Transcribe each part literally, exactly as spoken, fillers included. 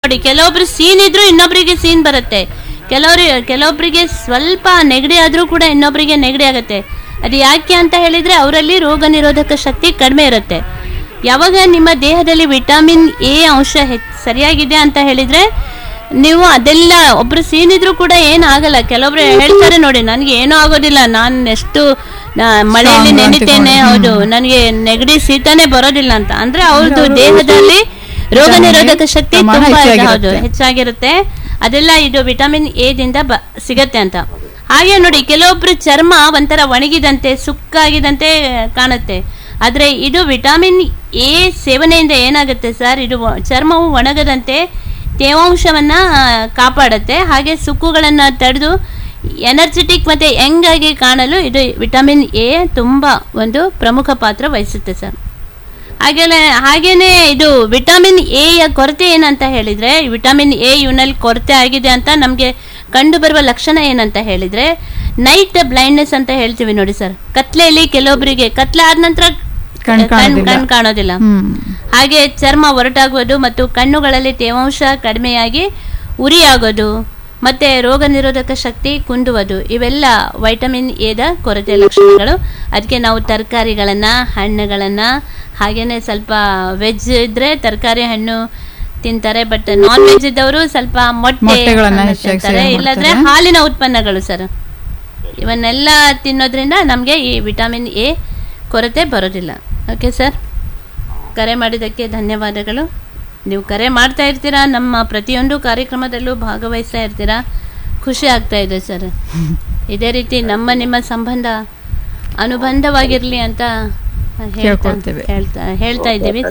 ನೋಡಿ, ಕೆಲವೊಬ್ರು ಸೀನ್ ಇದ್ರು ಇನ್ನೊಬ್ರಿಗೆ ಸೀನ್ ಬರುತ್ತೆ, ಕೆಲವ್ರು ಕೆಲವೊಬ್ಬರಿಗೆ ಸ್ವಲ್ಪ ನೆಗಡಿ ಆದ್ರೂ ಕೂಡ ಇನ್ನೊಬ್ಬರಿಗೆ ನೆಗಡಿ ಆಗುತ್ತೆ. ಅದು ಯಾಕೆ ಅಂತ ಹೇಳಿದ್ರೆ ಅವರಲ್ಲಿ ರೋಗ ನಿರೋಧಕ ಶಕ್ತಿ ಕಡಿಮೆ ಇರುತ್ತೆ. ಯಾವಾಗ ನಿಮ್ಮ ದೇಹದಲ್ಲಿ ವಿಟಮಿನ್ ಎ ಅಂಶ ಹೆಚ್ಚು ಸರಿಯಾಗಿದೆ ಅಂತ ಹೇಳಿದ್ರೆ ನೀವು ಅದೆಲ್ಲ, ಒಬ್ರು ಸೀನಿದ್ರು ಕೂಡ ಏನಾಗಲ್ಲ. ಕೆಲವೊಬ್ರು ಹೇಳ್ತಾರೆ ನೋಡಿ, ನನಗೆ ಏನೂ ಆಗೋದಿಲ್ಲ, ನಾನು ಎಷ್ಟು ಮಳೆಯಲ್ಲಿ ನೆನಿತೇನೆ, ಹೌದು ನನಗೆ ನೆಗಡಿ ಶೀತನೇ ಬರೋದಿಲ್ಲ ಅಂತ. ಅಂದ್ರೆ ಅವ್ರದ್ದು ದೇಹದಲ್ಲಿ ರೋಗ ನಿರೋಧಕ ಶಕ್ತಿ ತುಂಬಾ ಹೌದು ಹೆಚ್ಚಾಗಿರುತ್ತೆ. ಅದೆಲ್ಲ ಇದು ವಿಟಮಿನ್ ಎ ದಿಂದ ಬ ಸಿಗತ್ತೆ ಅಂತ. ಹಾಗೆ ನೋಡಿ, ಕೆಲವೊಬ್ರು ಚರ್ಮ ಒಂಥರ ಒಣಗಿದಂತೆ ಸುಕ್ಕಾಗಿದಂತೆ ಕಾಣುತ್ತೆ. ಆದ್ರೆ ಇದು ವಿಟಮಿನ್ ಎ ಸೇವನೆಯಿಂದ ಏನಾಗುತ್ತೆ ಸರ್, ಇದು ಚರ್ಮವು ಒಣಗದಂತೆ ತೇವಾಂಶವನ್ನ ಕಾಪಾಡುತ್ತೆ. ಹಾಗೆ ಸುಕ್ಕುಗಳನ್ನ ತಡೆದು ಎನರ್ಜೆಟಿಕ್ ಮತ್ತೆ ಯಂಗ್ ಆಗಿ ಕಾಣಲು ಇದು ವಿಟಮಿನ್ ಎ ತುಂಬಾ ಒಂದು ಪ್ರಮುಖ ಪಾತ್ರ ವಹಿಸುತ್ತೆ ಸರ್. ಹಾಗೇನೆ ಹಾಗೇನೆ ಇದು ವಿಟಮಿನ್ ಎ ಯ ಕೊರತೆ ಏನಂತ ಹೇಳಿದ್ರೆ, ವಿಟಮಿನ್ ಎ ಇವನಲ್ಲಿ ಕೊರತೆ ಆಗಿದೆ ಅಂತ ನಮ್ಗೆ ಕಂಡು ಬರುವ ಲಕ್ಷಣ ಏನಂತ ಹೇಳಿದ್ರೆ ನೈಟ್ ಬ್ಲೈಂಡ್ನೆಸ್ ಅಂತ ಹೇಳ್ತೀವಿ ನೋಡಿ ಸರ್. ಕತ್ಲೆಯಲ್ಲಿ ಕೆಲವೊಬ್ಬರಿಗೆ ಕತ್ಲೆ ಆದ ನಂತರ ಕಣ್ ಕಾಣೋದಿಲ್ಲ, ಹಾಗೆ ಚರ್ಮ ಒರಟಾಗುವುದು ಮತ್ತು ಕಣ್ಣುಗಳಲ್ಲಿ ತೇವಾಂಶ ಕಡಿಮೆಯಾಗಿ ಉರಿಯಾಗೋದು ಮತ್ತೆ ರೋಗ ನಿರೋಧಕ ಶಕ್ತಿ ಕುಂದುವುದು, ಇವೆಲ್ಲ ವೈಟಮಿನ್ ಎದ ಕೊರತೆ ಲಕ್ಷಣಗಳು. ಅದಕ್ಕೆ ನಾವು ತರಕಾರಿಗಳನ್ನ ಹಣ್ಣುಗಳನ್ನ ಹಾಗೇನೆ ಸ್ವಲ್ಪ ವೆಜ್ ಇದ್ರೆ ತರಕಾರಿ ಹಣ್ಣು ತಿಂತಾರೆ, ಬಟ್ ನಾನ್ ವೆಜ್ ಇದ್ದವರು ಸ್ವಲ್ಪ ಮೊಟ್ಟೆ ತಿಂತಾರೆ, ಇಲ್ಲದ್ರೆ ಹಾಲಿನ ಉತ್ಪನ್ನಗಳು ಸರ್. ಇವನ್ನೆಲ್ಲ ತಿನ್ನೋದ್ರಿಂದ ನಮಗೆ ಈ ವಿಟಮಿನ್ ಎ ಕೊರತೆ ಬರೋದಿಲ್ಲ. ಓಕೆ ಸರ್, ಕರೆ ಮಾಡಿದ್ದಕ್ಕೆ ಧನ್ಯವಾದಗಳು. ನೀವು ಕರೆ ಮಾಡ್ತಾ ಇರ್ತೀರಾ, ನಮ್ಮ ಪ್ರತಿಯೊಂದು ಕಾರ್ಯಕ್ರಮದಲ್ಲೂ ಭಾಗವಹಿಸ್ತಾ ಇರ್ತೀರಾ, ಖುಷಿ ಆಗ್ತಾ ಇದೆ ಸರ್. ಇದೇ ರೀತಿ ನಮ್ಮ ನಿಮ್ಮ ಸಂಬಂಧ ಅನುಬಂಧವಾಗಿರ್ಲಿ ಅಂತ ಹೇಳ್ತಾ ಹೇಳ್ತಾ ಹೇಳ್ತಾ ಇದ್ದೀವಿ.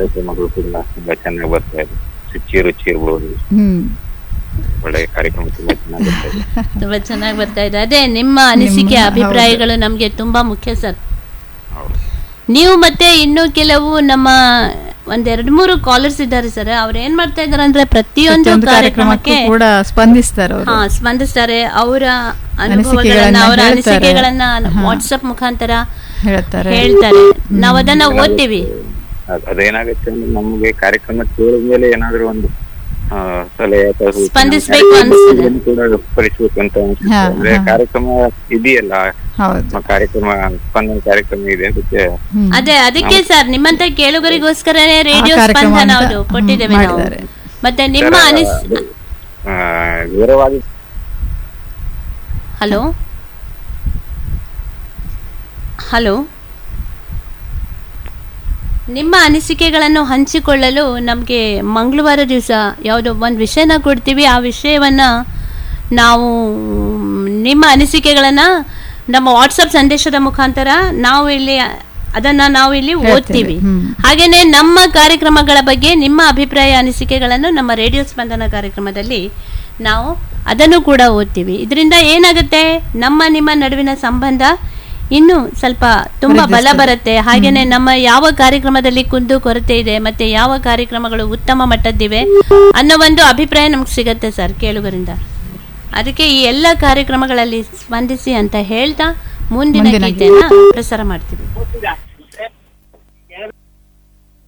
ತುಂಬಾ ಚೆನ್ನಾಗಿ ಬರ್ತಾ ಇದೆ. ಅದೇ ನಿಮ್ಮ ಅನಿಸಿಕೆ ಅಭಿಪ್ರಾಯಗಳು ನಮ್ಗೆ ತುಂಬಾ ಮುಖ್ಯ ಸರ್. ನೀವು ಮತ್ತೆ ಇನ್ನು ಕೆಲವು ನಮ್ಮ ಒಂದೆರಡು ಮೂರು ಕಾಲರ್ಸ್ ಇದ್ದಾರೆ ಸರ್, ಅವ್ರು ಏನ್ ಮಾಡ್ತಾ ಇದಾರೆ ಅಂದ್ರೆ ಪ್ರತಿಯೊಂದು ಕಾರ್ಯಕ್ರಮಕ್ಕೆ ಸ್ಪಂದಿಸ್ತಾರೆ ಹಾ ಸ್ಪಂದಿಸ್ತಾರೆ ಅವರ ಅನುಭವಗಳನ್ನ ಅವರ ಅನಿಸಿಕೆಗಳನ್ನ ವಾಟ್ಸಪ್ ಮುಖಾಂತರ ಹೇಳ್ತಾರೆ. ನಾವು ಅದನ್ನ ಓದ್ತೀವಿ. ಅದೇನಾಗುತ್ತೆ ಅಂದ್ರೆ ನಮ್ಗೆ ಕಾರ್ಯಕ್ರಮ ಕೇಳಿದ ಮೇಲೆ ಏನಾದ್ರು ಒಂದು ಸಲಹೆ ಸ್ಪಂದಿಸ್ಬೇಕು ಅನ್ಸುತ್ತೆ ಕೂಡ ಪರಿಸಬೇಕು ಅಂತ ಅನ್ಸುತ್ತೆ. ಕಾರ್ಯಕ್ರಮ ಇದೆಯಲ್ಲ, ಕಾರ್ಯಕ್ರಮ ಸ್ಪಂದನ ಕಾರ್ಯಕ್ರಮ ಇದೆ, ಅದಕ್ಕೆ ಅದೇ ಅದಕ್ಕೆ ಸರ್ ನಿಮ್ಮಂತ ಕೇಳುಗರಿಗೋಸ್ಕರನೇ ರೇಡಿಯೋ ಸ್ಪಂದನ ಅದು ಕೊಟ್ಟಿದ್ದೇವೆ ನಾವು. ಮತ್ತೆ ನಿಮ್ಮ ಅನಿಸ್ ವಿವರವಾಗಿ ಹಲೋ ಹಲೋ ನಿಮ್ಮ ಅನಿಸಿಕೆಗಳನ್ನು ಹಂಚಿಕೊಳ್ಳಲು ನಮಗೆ ಮಂಗಳವಾರ ದಿವಸ ಯಾವುದೋ ಒಂದು ವಿಷಯನ ಕೊಡ್ತೀವಿ. ಆ ವಿಷಯವನ್ನ ನಾವು ನಿಮ್ಮ ಅನಿಸಿಕೆಗಳನ್ನ ನಮ್ಮ ವಾಟ್ಸಪ್ ಸಂದೇಶದ ಮುಖಾಂತರ ನಾವು ಇಲ್ಲಿ ಅದನ್ನ ನಾವು ಇಲ್ಲಿ ಓದ್ತೀವಿ. ಹಾಗೇನೆ ನಮ್ಮ ಕಾರ್ಯಕ್ರಮಗಳ ಬಗ್ಗೆ ನಿಮ್ಮ ಅಭಿಪ್ರಾಯ ಅನಿಸಿಕೆಗಳನ್ನು ನಮ್ಮ ರೇಡಿಯೋ ಸ್ಪಂದನ ಕಾರ್ಯಕ್ರಮದಲ್ಲಿ ನಾವು ಅದನ್ನು ಕೂಡ ಓದ್ತೀವಿ. ಇದರಿಂದ ಏನಾಗುತ್ತೆ, ನಮ್ಮ ನಿಮ್ಮ ನಡುವಿನ ಸಂಬಂಧ ಇನ್ನು ಸ್ವಲ್ಪ ತುಂಬಾ ಬಲ ಬರುತ್ತೆ. ಹಾಗೇನೆ ನಮ್ಮ ಯಾವ ಕಾರ್ಯಕ್ರಮದಲ್ಲಿ ಕುಂದು ಕೊರತೆ ಇದೆ ಮತ್ತೆ ಯಾವ ಕಾರ್ಯಕ್ರಮಗಳು ಉತ್ತಮ ಮಟ್ಟದ್ದಿವೆ ಅನ್ನೋ ಒಂದು ಅಭಿಪ್ರಾಯ ನಮ್ಗೆ ಸಿಗತ್ತೆ ಸರ್ ಕೇಳುಗರಿಂದ. ಅದಕ್ಕೆ ಈ ಎಲ್ಲ ಕಾರ್ಯಕ್ರಮಗಳಲ್ಲಿ ಸ್ಪಂದಿಸಿ ಅಂತ ಹೇಳ್ತಾ ಮುಂದಿನ ಗೀತೆಯನ್ನ ಪ್ರಸಾರ ಮಾಡ್ತೀವಿ.